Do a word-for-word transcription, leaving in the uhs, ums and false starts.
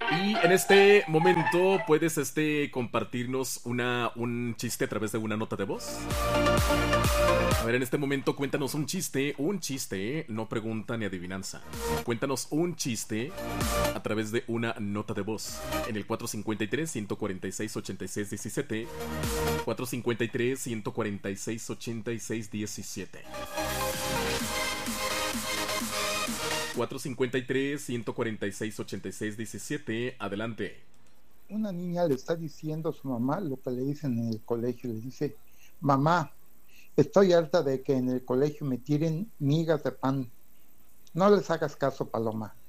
Y en este momento puedes este compartirnos una, un chiste a través de una nota de voz. A ver, en este momento cuéntanos un chiste, un chiste, ¿eh? No pregunta ni adivinanza. Cuéntanos un chiste a través de una nota de voz en el cuatro cinco tres, uno cuatro seis, ocho seis uno siete, cuatro cinco tres, uno cuatro seis, ocho seis uno siete. cuatro cinco tres, uno cuatro seis, ocho seis uno siete. Adelante. Una niña le está diciendo a su mamá lo que le dicen en el colegio. Le dice: mamá, estoy harta de que en el colegio me tiren migas de pan. No les hagas caso, Paloma.